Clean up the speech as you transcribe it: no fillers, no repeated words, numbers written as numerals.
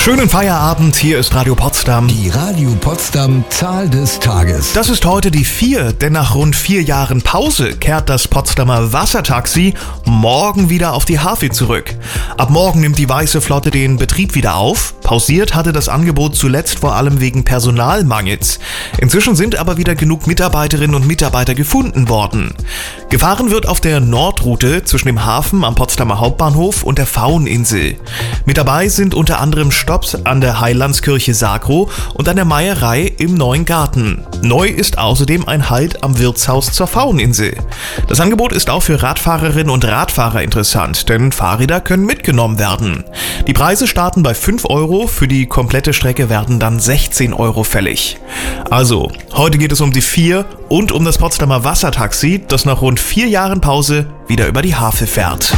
Schönen Feierabend, hier ist Radio Potsdam. Die Radio Potsdam Zahl des Tages. Das ist heute die 4, denn nach rund 4 Jahren Pause kehrt das Potsdamer Wassertaxi morgen wieder auf die Havel zurück. Ab morgen nimmt die Weiße Flotte den Betrieb wieder auf. Pausiert hatte das Angebot zuletzt vor allem wegen Personalmangels. Inzwischen sind aber wieder genug Mitarbeiterinnen und Mitarbeiter gefunden worden. Gefahren wird auf der Nordroute zwischen dem Hafen am Potsdamer Hauptbahnhof und der Pfaueninsel. Mit dabei sind unter anderem Stopps an der Heilandskirche Sagro und an der Meierei im Neuen Garten. Neu ist außerdem ein Halt am Wirtshaus zur Pfaueninsel. Das Angebot ist auch für Radfahrerinnen und Radfahrer interessant, denn Fahrräder können mitgenommen werden. Die Preise starten bei 5 Euro, für die komplette Strecke werden dann 16 Euro fällig. Also, heute geht es um die 4 und um das Potsdamer Wassertaxi, das nach rund 4 Jahren Pause wieder über die Havel fährt.